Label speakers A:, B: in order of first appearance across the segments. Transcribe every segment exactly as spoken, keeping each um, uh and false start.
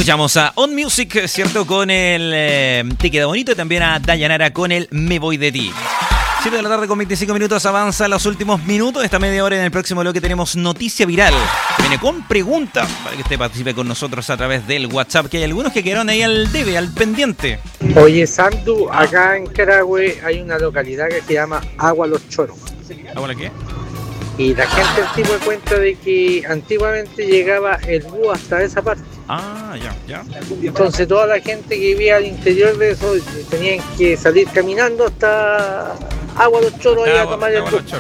A: Escuchamos a On Music, ¿cierto? Con el eh, Te Queda Bonito y también a Dayanara con el Me Voy de Ti. siete de la tarde con veinticinco minutos, avanza los últimos minutos. Esta media hora en el próximo bloque tenemos Noticia Viral. Viene con preguntas para que usted participe con nosotros a través del WhatsApp, que hay algunos que quedaron ahí al debe, al pendiente.
B: Oye, Sandu, acá en Carahue hay una localidad que se llama Agua Los Choros.
A: ¿Agua la qué?
B: Y la gente antiguo cuenta de que antiguamente llegaba el búho hasta esa parte.
A: Ah, ya, ya.
B: Entonces toda la gente que vivía al interior de eso tenían que salir caminando hasta Agua Los Choros ahí a tomar el bus.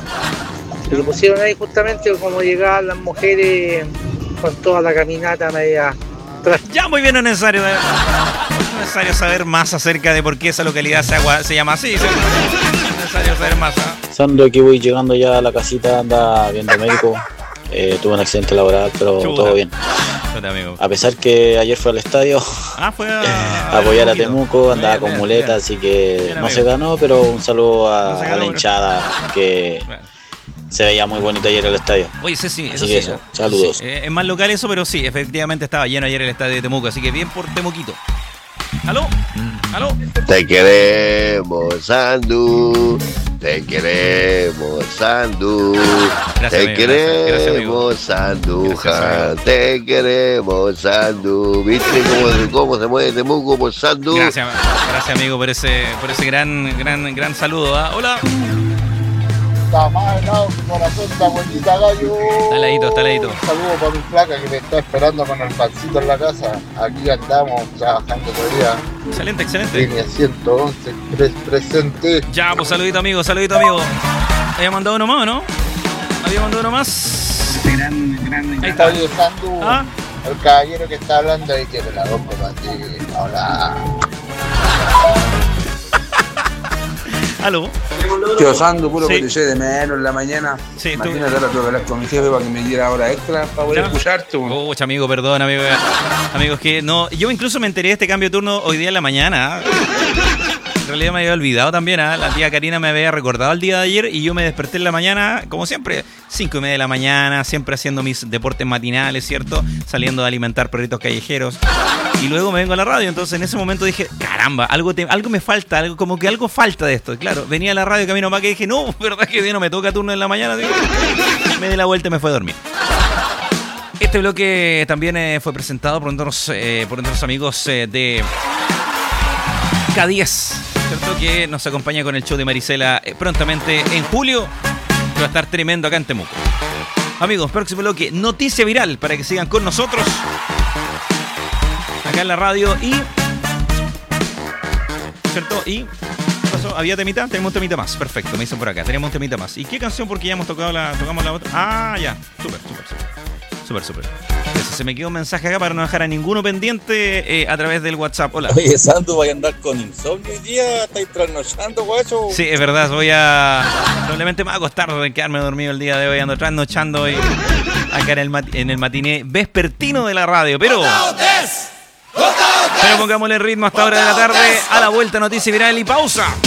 B: Y lo pusieron ahí justamente como llegaban las mujeres con toda la caminata media atrás.
A: Ya, muy bien, no es necesario, no es necesario saber más acerca de por qué esa localidad se, agua, se llama así. ¿Sí? No es necesario saber más. ¿eh?
C: Sando, aquí voy llegando ya a la casita, anda viendo médico. Eh, tuve un accidente laboral, pero Chuta. todo bien.
A: Chuta, amigo.
C: A pesar que ayer fue al estadio
A: ah, fue a,
C: a apoyar a Temuco, andaba bien, con bien, muleta, bien. así que bien, no amigo. se ganó, pero un saludo a, no ganó, a la hinchada pero... que bueno. se veía muy bonito ayer el estadio.
A: Oye, sí, sí,
C: así
A: eso
C: que
A: sí.
C: eso, saludos.
A: Sí, es más local eso, pero sí, efectivamente estaba lleno ayer el estadio de Temuco, así que bien por Temuquito. ¿Aló? ¿Aló?
D: Te queremos, Sandu. Te queremos, Sandu.
A: Gracias,
D: te
A: amigo,
D: queremos, Sandu. Te queremos, Sandu. ¿Viste cómo, cómo se mueve Temuco por Sandu?
A: Gracias, gracias amigo, por ese, por ese gran, gran, gran saludo. ¿eh? Hola.
E: Está mal, no, corazón, está bonita, gallo.
A: Está ladito, está ladito.
E: Un saludo para mi flaca que me está esperando con el pancito en la casa. Aquí andamos trabajando todavía.
A: Excelente, excelente.
E: Línea ciento once, pres presente.
A: Ya, pues saludito amigo, saludito amigo. ¿Había mandado uno más, no? ¿Había mandado uno más?
E: Gran, gran,
A: Ahí está.
E: Oye, Sandu, ¿ah? El caballero que está hablando ahí que me la rompo para ti. Hola.
A: ¿Aló?
F: Tío Sandu, puro
A: sí.
F: que te eché de menos en la mañana.
A: Sí,
F: imagínate ahora tuve que hablar con mi jefe para que me diera hora extra para poder ¿no? escucharte.
A: Pucha, amigo, perdón, amigo. Amigos, que no. Yo incluso me enteré de este cambio de turno hoy día en la mañana. En realidad me había olvidado también. ¿eh? La tía Karina me había recordado el día de ayer y yo me desperté en la mañana, como siempre, cinco y media de la mañana, siempre haciendo mis deportes matinales, ¿cierto? Saliendo de alimentar perritos callejeros. Y luego me vengo a la radio, entonces en ese momento dije, caramba, algo, te, algo me falta, algo, como que algo falta de esto. Y claro, venía a la radio camino más que dije, no, verdad que no me toca turno en la mañana. Digo, me di la vuelta y me fue a dormir. Este bloque también eh, fue presentado por nuestros, eh, por nuestros amigos eh, de K diez, ¿cierto? Que nos acompaña con el show de Marisela eh, prontamente en julio. Que va a estar tremendo acá en Temuco. Amigos, próximo bloque, noticia viral para que sigan con nosotros acá en la radio y... ¿cierto? Y... ¿qué pasó? ¿Había temita? Tenemos un temita más. Perfecto, me dicen por acá. Tenemos un temita más. ¿Y qué canción? Porque ya hemos tocado la... tocamos la otra. Ah, ya. Súper, súper, súper. Súper, súper. Se me quedó un mensaje acá para no dejar a ninguno pendiente eh, a través del WhatsApp. Hola.
G: Oye, Sandu, vaya a andar con insomnio hoy día. ¿Estáis trasnochando, guacho?
A: Sí, es verdad. Voy a... probablemente me va a costar quedarme dormido el día de hoy. Ando trasnochando hoy acá en el, mat... en el matiné vespertino de la radio. Pero... pero pongámosle ritmo hasta hora de la tarde. A la vuelta, noticia viral y pausa.